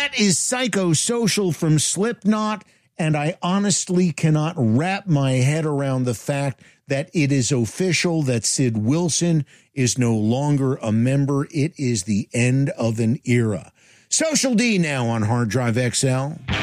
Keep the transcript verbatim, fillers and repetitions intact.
That is Psychosocial from Slipknot, and I honestly cannot wrap my head around the fact that it is official that Sid Wilson is no longer a member. It is the end of an era. Social D now on Hard Drive X L.